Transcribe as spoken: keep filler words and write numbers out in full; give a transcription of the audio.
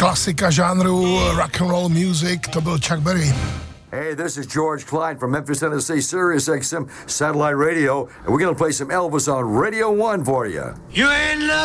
Klasika žánru rock and roll music, to byl Chuck Berry. Hey, this is George Klein from Memphis, Tennessee, Sirius X M Satellite Radio, and we're going to play some Elvis on Radio one for you. You ain't